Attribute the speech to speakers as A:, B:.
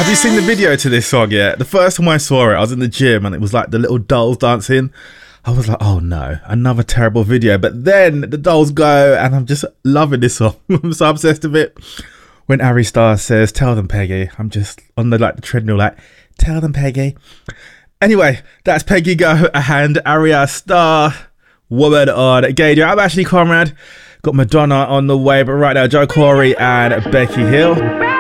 A: Have you seen the video to this song yet? The first time I saw it, I was in the gym and it was like the little dolls dancing. I was like, oh no, another terrible video. But then the dolls go and I'm just loving this song. I'm so obsessed with it. When Ari Star says, tell them, Peggy. I'm just on the treadmill like, tell them, Peggy. Anyway, that's Peggy Go and Ari Star. Woman on Gauge. I'm Ashley Conrad. Got Madonna on the way, but right now, Joe Corey and Becky Hill.